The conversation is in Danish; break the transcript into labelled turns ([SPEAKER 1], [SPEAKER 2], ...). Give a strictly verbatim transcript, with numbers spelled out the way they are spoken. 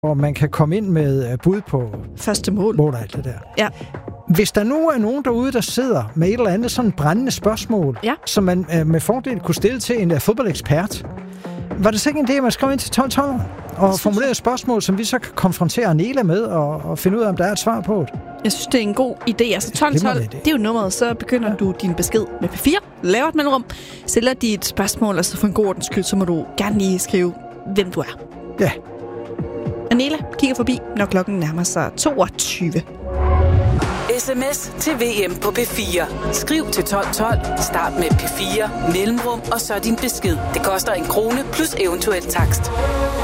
[SPEAKER 1] hvor man kan komme ind med bud på
[SPEAKER 2] første mål.
[SPEAKER 1] mål og alt det der.
[SPEAKER 2] Ja.
[SPEAKER 1] Hvis der nu er nogen derude, der sidder med et eller andet sådan brændende spørgsmål,
[SPEAKER 2] ja.
[SPEAKER 1] som man øh, med fordel kunne stille til en uh, fodboldekspert, var det så ikke en idé, at man skrev ind til tolv tolv og formulerede et spørgsmål, som vi så kan konfrontere Arnela med og, og finde ud af, om der er et svar på det?
[SPEAKER 2] Jeg synes, det er en god idé. Altså tolv tolv, det, det er jo nummeret, så begynder ja. du din besked med P fire, laver et mellemrum, stiller dit spørgsmål, og så for en god ordens skyld, så må du gerne lige skrive, hvem du er.
[SPEAKER 1] Ja.
[SPEAKER 2] Arnela kigger forbi, når klokken nærmer sig toogtyve.
[SPEAKER 3] Sms til V M på P fire. Skriv til tolv tolv, start med P fire, mellemrum og så din besked. Det koster en krone plus eventuel takst.